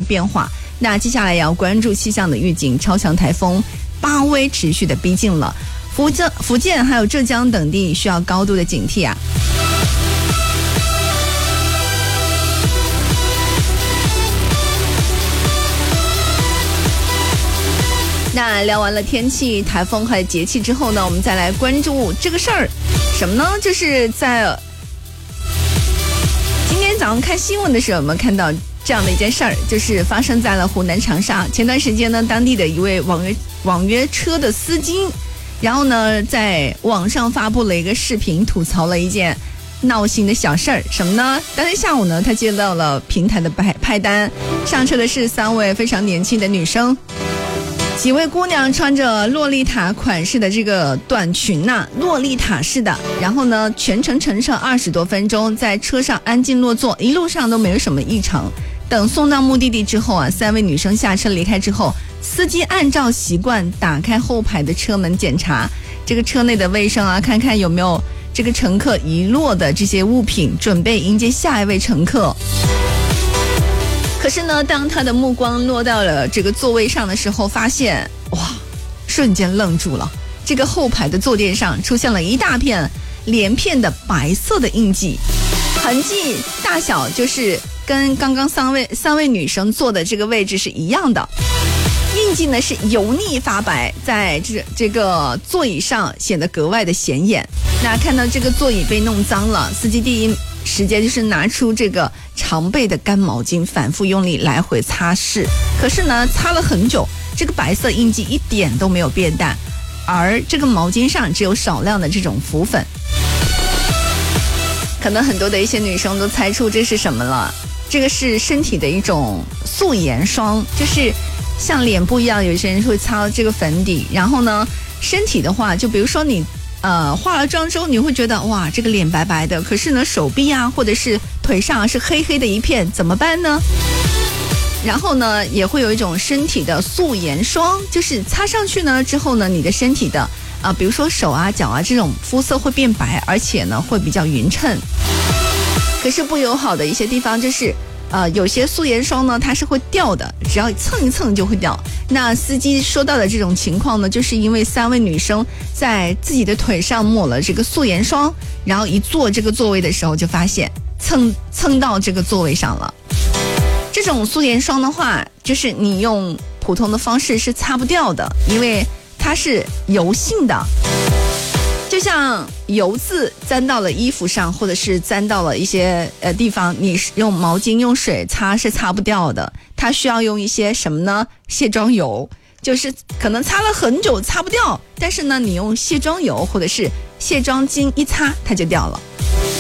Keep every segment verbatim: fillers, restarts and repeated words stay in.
变化。那接下来也要关注气象的预警，超强台风巴威持续的逼近了，福建、福建还有浙江等地需要高度的警惕啊。那聊完了天气、台风还有节气之后呢，我们再来关注这个事儿，什么呢？就是在今天早上看新闻的时候，我们看到这样的一件事儿，就是发生在了湖南长沙。前段时间呢，当地的一位网约网约车的司机，然后呢，在网上发布了一个视频，吐槽了一件闹心的小事儿，什么呢？当天下午呢，他接到了平台的派派单，上车的是三位非常年轻的女生。几位姑娘穿着洛丽塔款式的这个短裙呐、啊，洛丽塔式的，然后呢全程乘车二十多分钟，在车上安静落座，一路上都没有什么异常。等送到目的地之后啊，三位女生下车离开之后，司机按照习惯打开后排的车门检查这个车内的卫生啊，看看有没有这个乘客遗落的这些物品，准备迎接下一位乘客。可是呢，当他的目光落到了这个座位上的时候，发现哇，瞬间愣住了。这个后排的坐垫上出现了一大片连片的白色的印记，痕迹大小就是跟刚刚三位三位女生坐的这个位置是一样的。印记呢是油腻发白，在这这个座椅上显得格外的显眼。那看到这个座椅被弄脏了，司机第一时间就是拿出这个常备的干毛巾，反复用力来回擦拭。可是呢，擦了很久，这个白色印记一点都没有变淡，而这个毛巾上只有少量的这种浮粉。可能很多的一些女生都猜出这是什么了，这个是身体的一种素颜霜，就是像脸部一样，有些人会擦这个粉底，然后呢，身体的话，就比如说你呃化了妆之后，你会觉得哇，这个脸白白的，可是呢，手臂啊或者是腿上是黑黑的一片，怎么办呢？然后呢，也会有一种身体的素颜霜，就是擦上去呢之后呢，你的身体的啊、呃，比如说手啊、脚啊这种肤色会变白，而且呢会比较匀称。可是不友好的一些地方就是。呃，有些素颜霜呢，它是会掉的，只要蹭一蹭就会掉。那司机说到的这种情况呢，就是因为三位女生在自己的腿上抹了这个素颜霜，然后一坐这个座位的时候就发现蹭蹭到这个座位上了。这种素颜霜的话，就是你用普通的方式是擦不掉的，因为它是油性的。就像油渍沾到了衣服上，或者是沾到了一些呃地方，你用毛巾用水擦是擦不掉的，它需要用一些什么呢？卸妆油，就是可能擦了很久擦不掉，但是呢，你用卸妆油或者是卸妆巾一擦，它就掉了。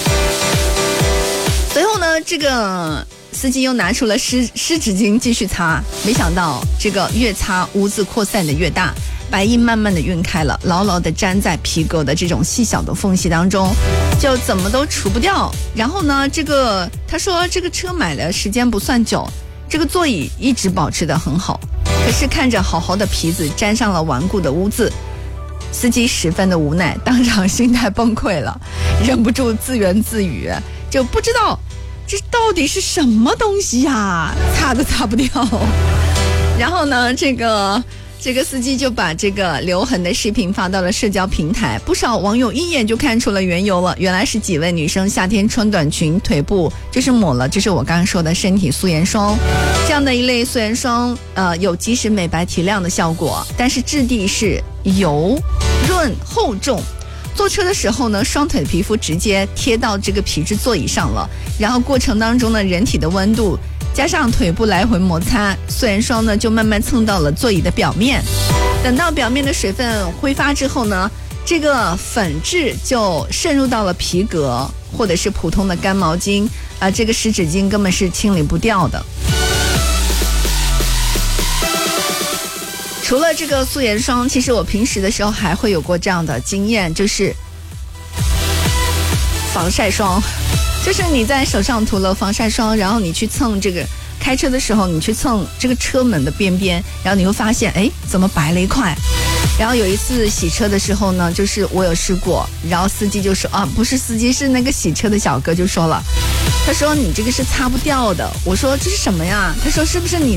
随后呢，这个司机又拿出了湿湿纸巾继续擦，没想到这个越擦污渍扩散的越大。白印慢慢的晕开了，牢牢的粘在皮革的这种细小的缝隙当中，就怎么都除不掉。然后呢，这个他说这个车买的时间不算久，这个座椅一直保持得很好，可是看着好好的皮子沾上了顽固的污渍，司机十分的无奈，当场心态崩溃了，忍不住自言自语，就不知道这到底是什么东西呀，擦都擦不掉。然后呢，这个这个司机就把这个留痕的视频发到了社交平台，不少网友一眼就看出了缘由了，原来是几位女生夏天穿短裙，腿部就是抹了就是我刚刚说的身体素颜霜。这样的一类素颜霜呃，有及时美白提亮的效果，但是质地是油润厚重，坐车的时候呢，双腿的皮肤直接贴到这个皮质座椅上了，然后过程当中呢，人体的温度加上腿部来回摩擦，素颜霜呢就慢慢蹭到了座椅的表面。等到表面的水分挥发之后呢，这个粉质就渗入到了皮革或者是普通的干毛巾啊、呃，这个湿纸巾根本是清理不掉的。除了这个素颜霜，其实我平时的时候还会有过这样的经验，就是防晒霜。就是你在手上涂了防晒霜，然后你去蹭这个开车的时候，你去蹭这个车门的边边，然后你会发现，哎，怎么白了一块？然后有一次洗车的时候呢，就是我有试过，然后司机就说啊，不是司机，是那个洗车的小哥就说了，他说你这个是擦不掉的。我说这是什么呀？他说是不是你